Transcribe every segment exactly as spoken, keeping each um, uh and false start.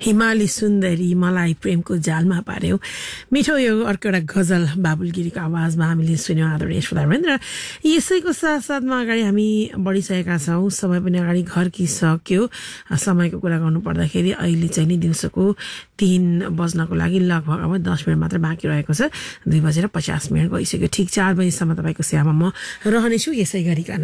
हिमाली सुन्दरी मलाई प्रेमको जालमा पार्यो। मिठो यो अर्को एउटा गजल बाबुल गिरीको आवाजमा हामीले सुन्यौं आदरणीय श्रोता वृन्द। यसैको साथसाथमा अगाडि हामी बढिसकेका छौं। समय पनि अगाडि घर्किसक्यो। समयको कुरा गर्नु पर्दाखेरि अहिले चाहिँ नि दिउँसोको तीन बज्नको लागि लगभग अब दस मिनट मात्र बाँकी रहेको छ। दुई बजेर पचास मिनट गइसक्यो। ठिक चार बजेसम्म तपाईँको सेवामा म रहनेछु यसै गरिकन।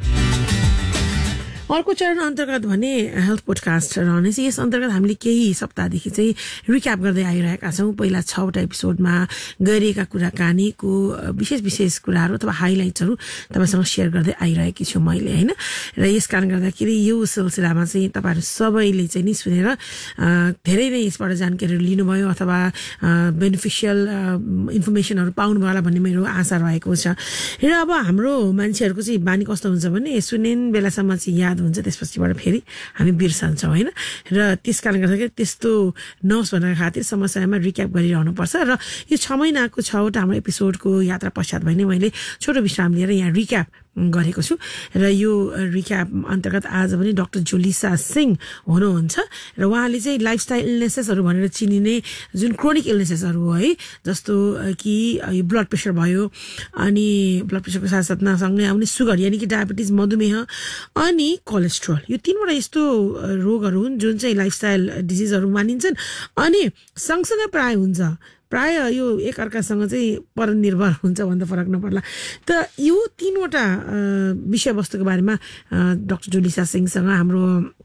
अर्को चरण अन्तर्गत भने हेल्थ पोडकास्ट रहनेछ। यस अन्तर्गत हामीले केही सप्ताहदेखि चाहिँ रिक्याप गर्दै आइरहेका छौँ। पहिला छवटा एपिसोडमा गरिएका कुराकानीको विशेष विशेष कुराहरू अथवा हाइलाइट्सहरू तपाईँसँग सेयर गर्दै आइरहेकी छु मैले, होइन। र यस कारण गर्दाखेरि यो सिलसिलामा चाहिँ तपाईँहरू सबैले चाहिँ नि सुनेर धेरै नै यसबाट जानकारीहरू लिनुभयो अथवा बेनिफिसियल इन्फर्मेसनहरू पाउनुभयो होला भन्ने मेरो आशा रहेको छ। र अब हाम्रो मान्छेहरूको चाहिँ बानी कस्तो हुन्छ भने सुनेन बेलासम्म चाहिँ याद हुन्छ, त्यसपछिबाट फेरि हामी बिर्सन्छौँ, होइन। र त्यस कारण गर्दाखेरि त्यस्तो नहोस् भन्ने खातिर समस्यामा रिक्याप गरिरहनुपर्छ। र यो छ महिनाको छवटा हाम्रो एपिसोडको यात्रा पश्चात भने मैले छोटो विश्राम लिएर यहाँ रिक्याप गरेको छु। र यो रिक्याप अन्तर्गत आज पनि डाक्टर जोलिसा सिंह हुनुहुन्छ। र उहाँले चाहिँ लाइफस्टाइल इलनेसेसहरू भनेर चिनिने जुन क्रोनिक इलनेसेसहरू हो है, जस्तो कि यो ब्लड प्रेसर भयो, अनि ब्लड प्रेसरको साथसाथमा सँगै आउने सुगर यानि कि डायबिटिज, मधुमेह अनि कोलेस्ट्रोल, यो तीनवटा यस्तो रोगहरू हुन् जुन चाहिँ लाइफस्टाइल डिजिजहरू मानिन्छन्। अनि सँगसँगै प्राय हुन्छ, प्राय यो एकअर्कासँग चाहिँ परनिर्भर हुन्छ भन्दा फरक नपर्ला। त यो तीनवटा विषयवस्तुको बारेमा डाक्टर जोलिसा सिंहसँग हाम्रो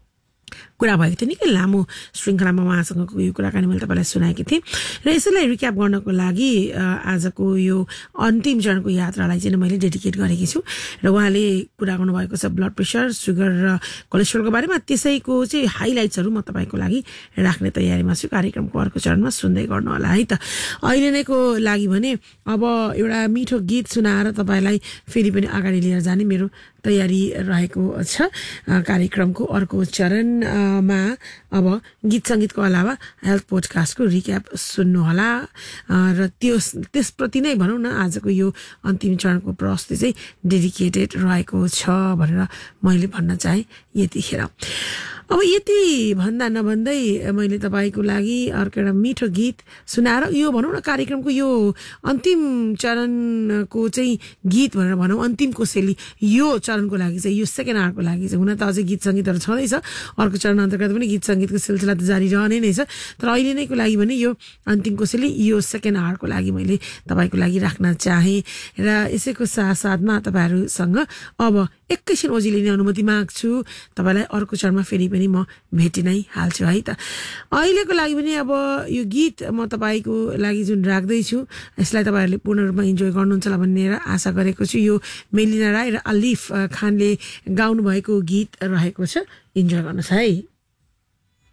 कुरा भएको थियो। निकै लामो श्रृङ्खलामा उहाँसँगको यो कुराकानी मैले तपाईँलाई सुनाएकी थिएँ। र यसैलाई रिक्याप गर्नको लागि आजको यो अन्तिम चरणको यात्रालाई चाहिँ मैले डेडिकेट गरेकी छु। र उहाँले कुरा गर्नुभएको छ ब्लड प्रेसर, सुगर र कोलेस्ट्रोलको बारेमा। त्यसैको चाहिँ हाइलाइट्सहरू म तपाईँको लागि राख्ने तयारीमा छु। कार्यक्रमको अर्को चरणमा सुन्दै गर्नु होला है त। अहिले नैको लागि भने अब एउटा मिठो गीत सुनाएर तपाईँलाई फेरि पनि अगाडि लिएर जाने मेरो तयारी रहेको छ। कार्यक्रमको अर्को चरणमा अब गीत सङ्गीतको अलावा हेल्थ पोडकास्टको रिक्याप सुन्नुहोला। र त्यो त्यसप्रति नै भनौँ न आजको यो अन्तिम चरणको प्रस्तुति चाहिँ डेडिकेटेड रहेको छ भनेर मैले भन्न चाहेँ यतिखेर। अब यति भन्दा नभन्दै मैले तपाईँको लागि अर्को एउटा मिठो गीत सुनाएर यो भनौँ न कार्यक्रमको यो अन्तिम चरणको चाहिँ गीत भनेर भनौँ, अन्तिम कोसेली यो चरणको लागि चाहिँ यो सेकेन्ड आवरको लागि चाहिँ हुन त अझै गीत सङ्गीतहरू छँदैछ। अर्को चरण अन्तर्गत पनि गीत सङ्गीतको सिलसिला त जारी रहने नै छ। तर अहिले नैको लागि भने यो अन्तिम कोसेली यो सेकेन्ड आवरको लागि मैले तपाईँको लागि राख्न चाहेँ। र यसैको साथसाथमा तपाईँहरूसँग अब एकैछिन ओजी लिने अनुमति माग्छु। तपाईँलाई अर्को चरणमा फेरि पनि म भेटि नै हाल्छु है त। अहिलेको लागि पनि अब यो गीत म तपाईँको लागि जुन राख्दैछु यसलाई तपाईँहरूले पूर्ण रूपमा इन्जोय गर्नुहुन्छ होला भनेर आशा गरेको छु। यो मेलिना राई र अलिफ खानले गाउनु भएको गीत रहेको छ। इन्जोय गर्नुहोस् है।